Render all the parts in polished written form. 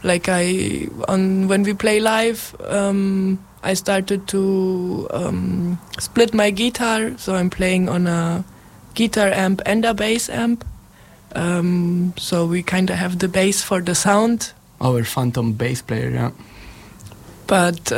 Like when we play live, I started to split my guitar, so I'm playing on a guitar amp and a bass amp. So we kind of have the bass for the sound. Our phantom bass player, yeah. But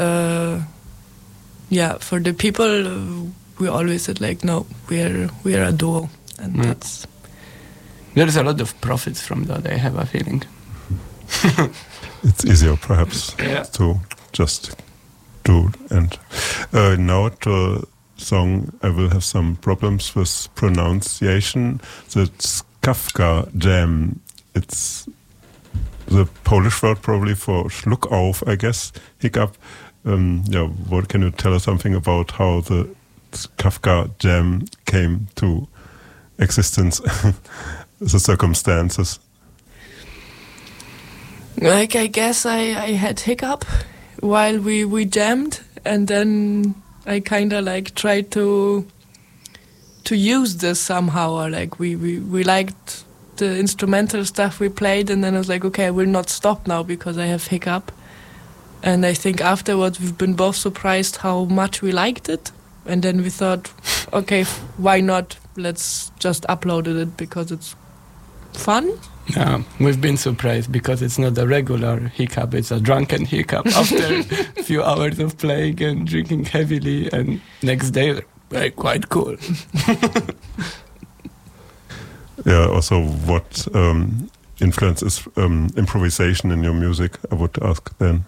for the people, we always said like, no, we are a duo, and that's. There's a lot of profits from that, I have a feeling. It's easier, perhaps, to just do. And now the song, I will have some problems with pronunciation. It's Kafka Jam. It's the Polish word probably for Schluck auf, I guess, hiccup. What can you tell us something about how the Kafka Jam came to existence, the circumstances? Like, I guess I had hiccup while we jammed, and then I kind of like tried to use this somehow, or like we liked the instrumental stuff we played, and then I was like, okay, I will not stop now because I have hiccup. And I think afterwards we've been both surprised how much we liked it, and then we thought, okay, why not? Let's just upload it because it's fun. Yeah, we've been surprised because it's not a regular hiccup, it's a drunken hiccup after a few hours of playing and drinking heavily, and next day, like, quite cool. Also what influences improvisation in your music, I would ask then?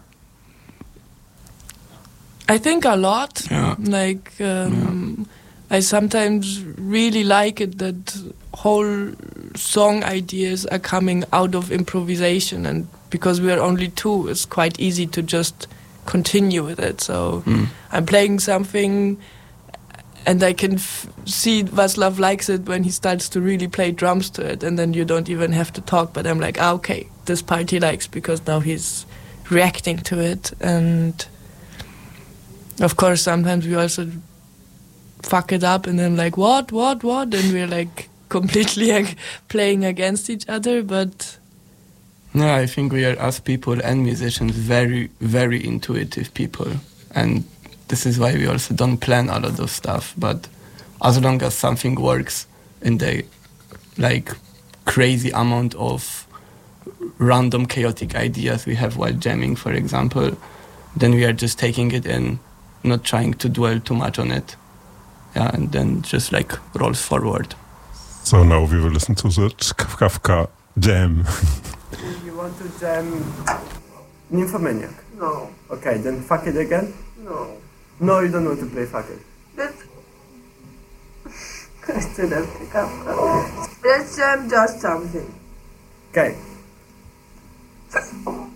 I think a lot. Yeah. Like, I sometimes really like it that whole song ideas are coming out of improvisation, and because we are only two, it's quite easy to just continue with it. So I'm playing something and I can see Václav likes it when he starts to really play drums to it, and then you don't even have to talk, but I'm like, okay, this part he likes because now he's reacting to it. And of course sometimes we also fuck it up and then like what and we're like completely playing against each other. But yeah, I think we are, as people and musicians, very, very intuitive people, and this is why we also don't plan a lot of stuff. But as long as something works in the like crazy amount of random chaotic ideas we have while jamming, for example, then we are just taking it in, not trying to dwell too much on it. Yeah, and then just like rolls forward. So now we will listen to the Kafka Jam. You want to jam Nymphomaniac? No. Okay, then fuck it again? No. No, you don't want to play fuck it. Let's jam just something. Okay.